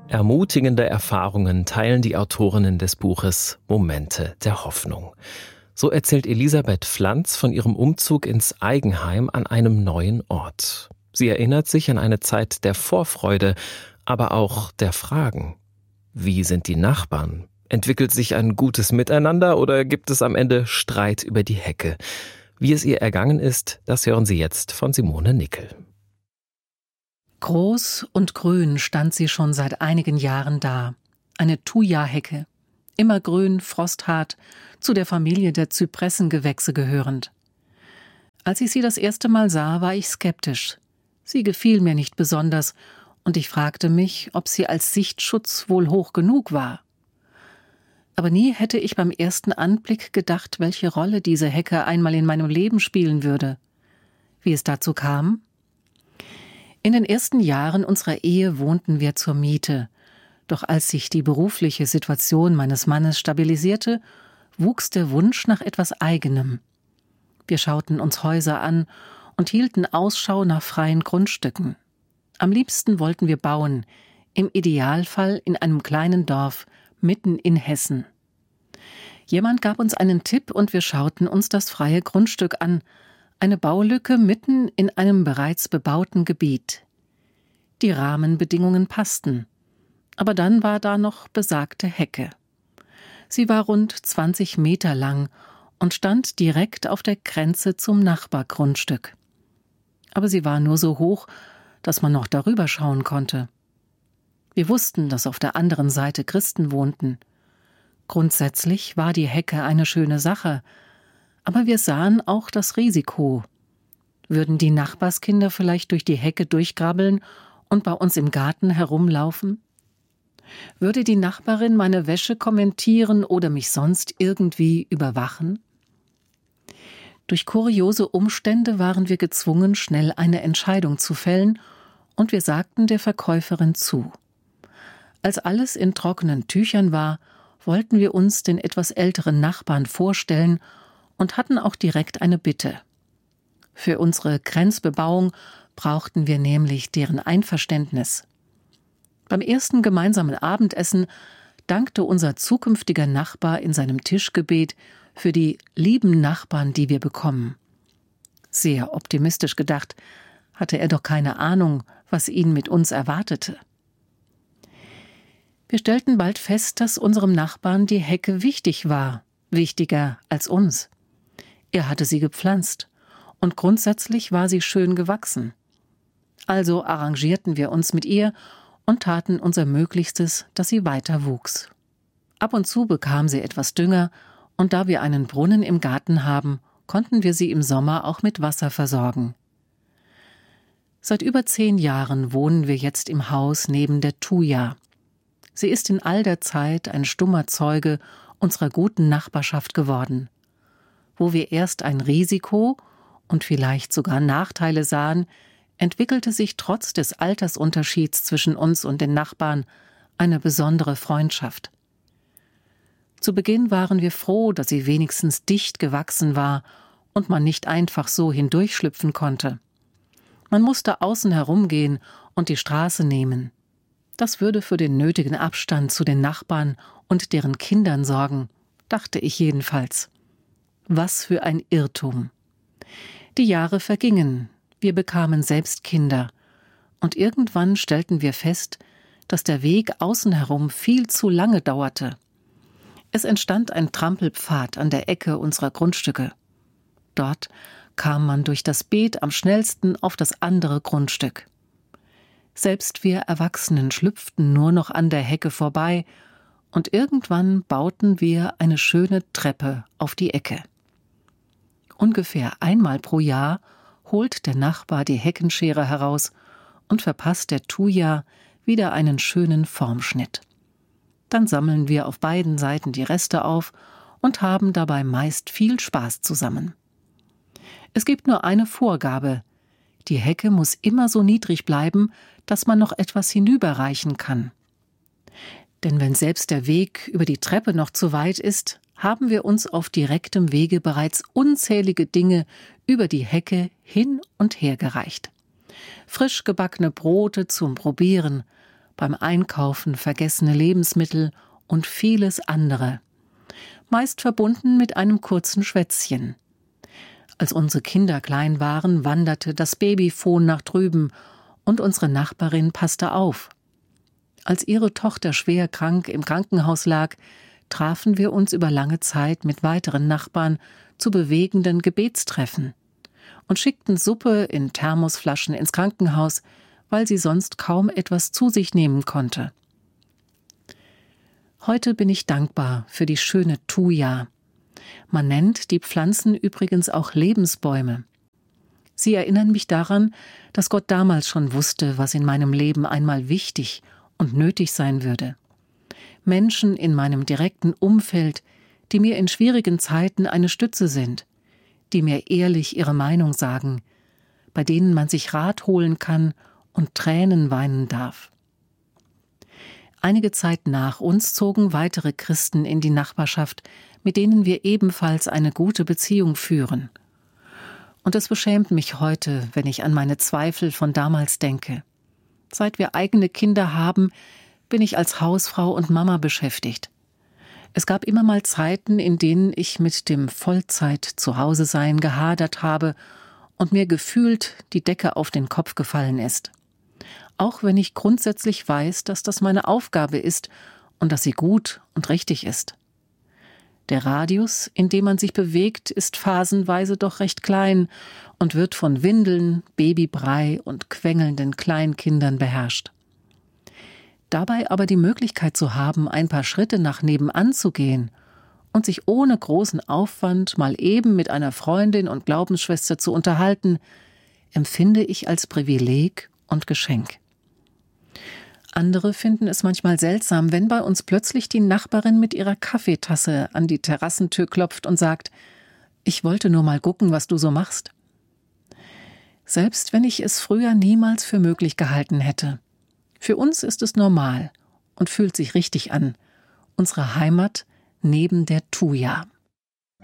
Ermutigende Erfahrungen teilen die Autorinnen des Buches Momente der Hoffnung. So erzählt Elisabeth Pflanz von ihrem Umzug ins Eigenheim an einem neuen Ort. Sie erinnert sich an eine Zeit der Vorfreude, aber auch der Fragen. Wie sind die Nachbarn? Entwickelt sich ein gutes Miteinander oder gibt es am Ende Streit über die Hecke? Wie es ihr ergangen ist, das hören Sie jetzt von Simone Nickel. Groß und grün stand sie schon seit einigen Jahren da. Eine Thuja-Hecke. Immergrün, frosthart, zu der Familie der Zypressengewächse gehörend. Als ich sie das erste Mal sah, war ich skeptisch. Sie gefiel mir nicht besonders und ich fragte mich, ob sie als Sichtschutz wohl hoch genug war. Aber nie hätte ich beim ersten Anblick gedacht, welche Rolle diese Hecke einmal in meinem Leben spielen würde. Wie es dazu kam? In den ersten Jahren unserer Ehe wohnten wir zur Miete. Doch als sich die berufliche Situation meines Mannes stabilisierte, wuchs der Wunsch nach etwas Eigenem. Wir schauten uns Häuser an und hielten Ausschau nach freien Grundstücken. Am liebsten wollten wir bauen, im Idealfall in einem kleinen Dorf, mitten in Hessen. Jemand gab uns einen Tipp und wir schauten uns das freie Grundstück an, eine Baulücke mitten in einem bereits bebauten Gebiet. Die Rahmenbedingungen passten. Aber dann war da noch besagte Hecke. Sie war rund 20 Meter lang und stand direkt auf der Grenze zum Nachbargrundstück. Aber sie war nur so hoch, dass man noch darüber schauen konnte. Wir wussten, dass auf der anderen Seite Christen wohnten. Grundsätzlich war die Hecke eine schöne Sache, aber wir sahen auch das Risiko. Würden die Nachbarskinder vielleicht durch die Hecke durchkrabbeln und bei uns im Garten herumlaufen? Würde die Nachbarin meine Wäsche kommentieren oder mich sonst irgendwie überwachen? Durch kuriose Umstände waren wir gezwungen, schnell eine Entscheidung zu fällen, und wir sagten der Verkäuferin zu. Als alles in trockenen Tüchern war, wollten wir uns den etwas älteren Nachbarn vorstellen und hatten auch direkt eine Bitte. Für unsere Grenzbebauung brauchten wir nämlich deren Einverständnis. Beim ersten gemeinsamen Abendessen dankte unser zukünftiger Nachbar in seinem Tischgebet für die lieben Nachbarn, die wir bekommen. Sehr optimistisch gedacht, hatte er doch keine Ahnung, was ihn mit uns erwartete. Wir stellten bald fest, dass unserem Nachbarn die Hecke wichtig war, wichtiger als uns. Er hatte sie gepflanzt und grundsätzlich war sie schön gewachsen. Also arrangierten wir uns mit ihr und taten unser Möglichstes, dass sie weiter wuchs. Ab und zu bekam sie etwas Dünger und da wir einen Brunnen im Garten haben, konnten wir sie im Sommer auch mit Wasser versorgen. Seit über 10 Jahren wohnen wir jetzt im Haus neben der Thuja. Sie ist in all der Zeit ein stummer Zeuge unserer guten Nachbarschaft geworden. Wo wir erst ein Risiko und vielleicht sogar Nachteile sahen, entwickelte sich trotz des Altersunterschieds zwischen uns und den Nachbarn eine besondere Freundschaft. Zu Beginn waren wir froh, dass sie wenigstens dicht gewachsen war und man nicht einfach so hindurchschlüpfen konnte. Man musste außen herumgehen und die Straße nehmen. Das würde für den nötigen Abstand zu den Nachbarn und deren Kindern sorgen, dachte ich jedenfalls. Was für ein Irrtum. Die Jahre vergingen, wir bekamen selbst Kinder und irgendwann stellten wir fest, dass der Weg außen herum viel zu lange dauerte. Es entstand ein Trampelpfad an der Ecke unserer Grundstücke. Dort kam man durch das Beet am schnellsten auf das andere Grundstück. Selbst wir Erwachsenen schlüpften nur noch an der Hecke vorbei und irgendwann bauten wir eine schöne Treppe auf die Ecke. Ungefähr einmal pro Jahr holt der Nachbar die Heckenschere heraus und verpasst der Thuja wieder einen schönen Formschnitt. Dann sammeln wir auf beiden Seiten die Reste auf und haben dabei meist viel Spaß zusammen. Es gibt nur eine Vorgabe: Die Hecke muss immer so niedrig bleiben, dass man noch etwas hinüberreichen kann. Denn wenn selbst der Weg über die Treppe noch zu weit ist, haben wir uns auf direktem Wege bereits unzählige Dinge über die Hecke hin und her gereicht. Frisch gebackene Brote zum Probieren, beim Einkaufen vergessene Lebensmittel und vieles andere. Meist verbunden mit einem kurzen Schwätzchen. Als unsere Kinder klein waren, wanderte das Babyfon nach drüben und unsere Nachbarin passte auf. Als ihre Tochter schwer krank im Krankenhaus lag, trafen wir uns über lange Zeit mit weiteren Nachbarn zu bewegenden Gebetstreffen und schickten Suppe in Thermosflaschen ins Krankenhaus, weil sie sonst kaum etwas zu sich nehmen konnte. Heute bin ich dankbar für die schöne Thuja. Man nennt die Pflanzen übrigens auch Lebensbäume. Sie erinnern mich daran, dass Gott damals schon wusste, was in meinem Leben einmal wichtig und nötig sein würde. Menschen in meinem direkten Umfeld, die mir in schwierigen Zeiten eine Stütze sind, die mir ehrlich ihre Meinung sagen, bei denen man sich Rat holen kann und Tränen weinen darf. Einige Zeit nach uns zogen weitere Christen in die Nachbarschaft, mit denen wir ebenfalls eine gute Beziehung führen. Und es beschämt mich heute, wenn ich an meine Zweifel von damals denke. Seit wir eigene Kinder haben, bin ich als Hausfrau und Mama beschäftigt. Es gab immer mal Zeiten, in denen ich mit dem Vollzeit-Zuhause-Sein gehadert habe und mir gefühlt die Decke auf den Kopf gefallen ist. Auch wenn ich grundsätzlich weiß, dass das meine Aufgabe ist und dass sie gut und richtig ist. Der Radius, in dem man sich bewegt, ist phasenweise doch recht klein und wird von Windeln, Babybrei und quengelnden Kleinkindern beherrscht. Dabei aber die Möglichkeit zu haben, ein paar Schritte nach nebenan zu gehen und sich ohne großen Aufwand mal eben mit einer Freundin und Glaubensschwester zu unterhalten, empfinde ich als Privileg und Geschenk. Andere finden es manchmal seltsam, wenn bei uns plötzlich die Nachbarin mit ihrer Kaffeetasse an die Terrassentür klopft und sagt: »Ich wollte nur mal gucken, was du so machst.« Selbst wenn ich es früher niemals für möglich gehalten hätte. Für uns ist es normal und fühlt sich richtig an. Unsere Heimat neben der Thuja.